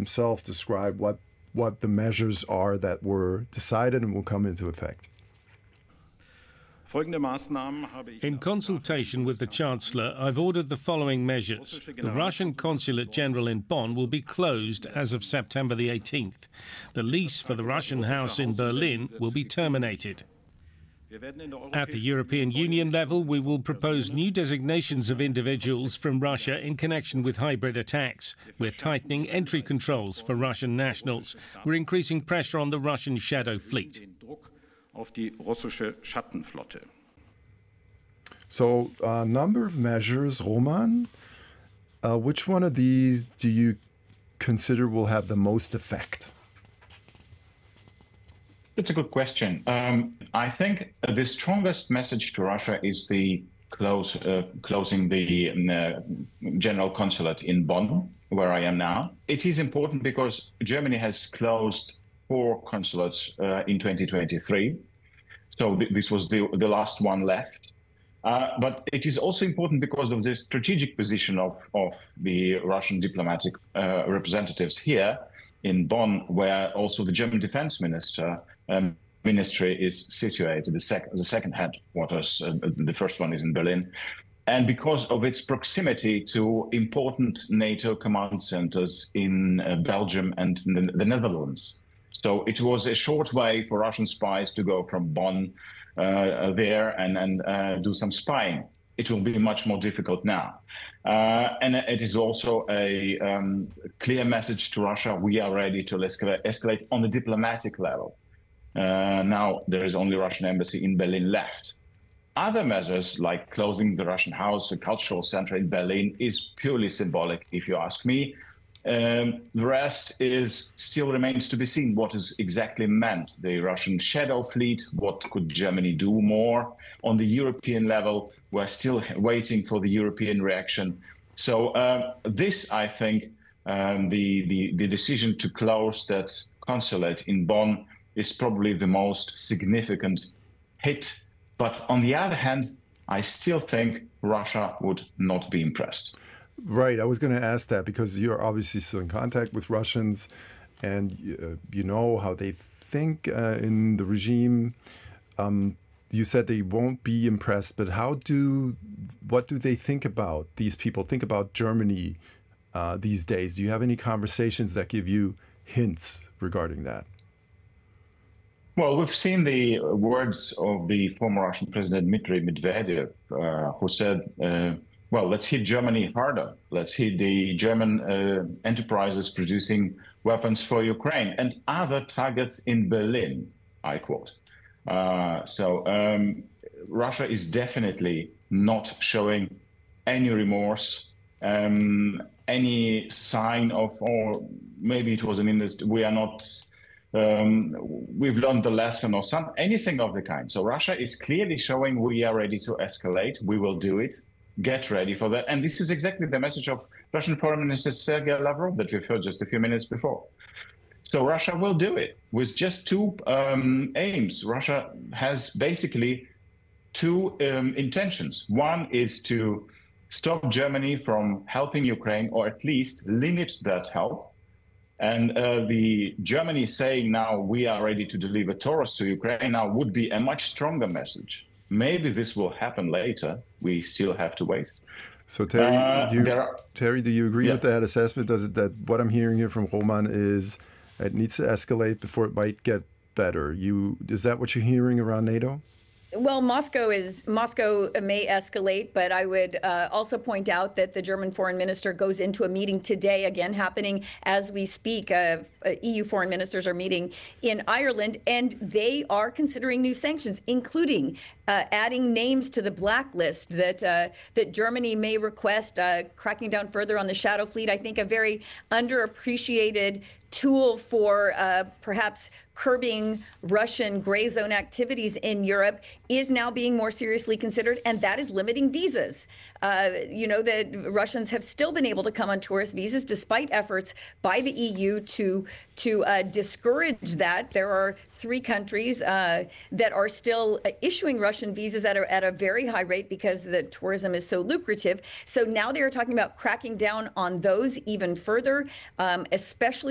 himself describe what the measures are that were decided and will come into effect. In consultation with the Chancellor, I've ordered the following measures. The Russian Consulate General in Bonn will be closed as of September the 18th. The lease for the Russian house in Berlin will be terminated. At the European Union level, we will propose new designations of individuals from Russia in connection with hybrid attacks. We're tightening entry controls for Russian nationals. We're increasing pressure on the Russian shadow fleet. So, a number of measures. Roman, which one of these do you consider will have the most effect? That's a good question. I think the strongest message to Russia is the closing the general consulate in Bonn, where I am now. It is important because Germany has closed 4 consulates in 2023. So this was the last one left. But it is also important because of the strategic position of the Russian diplomatic representatives here in Bonn, where also the German defense ministry is situated, the second headquarters. The first one is in Berlin. And because of its proximity to important NATO command centers in Belgium and in the Netherlands. So it was a short way for Russian spies to go from Bonn there and do some spying. It will be much more difficult now. And it is also a clear message to Russia: we are ready to escalate on the diplomatic level. Now there is only Russian embassy in Berlin left. Other measures, like closing the Russian house, a cultural center in Berlin, is purely symbolic, if you ask me. The rest still remains to be seen what is exactly meant. The Russian shadow fleet, what could Germany do more? On the European level, we're still waiting for the European reaction. So this, I think, the decision to close that consulate in Bonn is probably the most significant hit. But on the other hand, I still think Russia would not be impressed. Right. I was going to ask that because you're obviously still in contact with Russians and you know how they think in the regime. You said they won't be impressed, but what do they think about, these people think about Germany these days? Do you have any conversations that give you hints regarding that? Well, we've seen the words of the former Russian President Dmitry Medvedev, who said, well, let's hit Germany harder. Let's hit the German enterprises producing weapons for Ukraine and other targets in Berlin, I quote. So Russia is definitely not showing any remorse, any sign of, or maybe it was we are not, we've learned the lesson or anything of the kind. So Russia is clearly showing we are ready to escalate. We will do it. Get ready for that. And this is exactly the message of Russian Foreign Minister Sergei Lavrov that we've heard just a few minutes before. So Russia will do it with just 2 aims. Russia has basically 2 intentions. One is to stop Germany from helping Ukraine, or at least limit that help. And the Germany saying now we are ready to deliver Taurus to Ukraine now would be a much stronger message. Maybe this will happen later. We still have to wait. So Terry, do you agree with that assessment? That what I'm hearing here from Roman is it needs to escalate before it might get better? Is that what you're hearing around NATO? Well, Moscow may escalate, but I would also point out that the German foreign minister goes into a meeting today, again happening as we speak. EU foreign ministers are meeting in Ireland, and they are considering new sanctions, including adding names to the blacklist that Germany may request, cracking down further on the shadow fleet. I think a very underappreciated tool for perhaps curbing Russian gray zone activities in Europe is now being more seriously considered, and that is limiting visas. You know that Russians have still been able to come on tourist visas despite efforts by the EU to discourage that. There are 3 countries that are still issuing Russian visas at a very high rate because the tourism is so lucrative. So now they are talking about cracking down on those even further, especially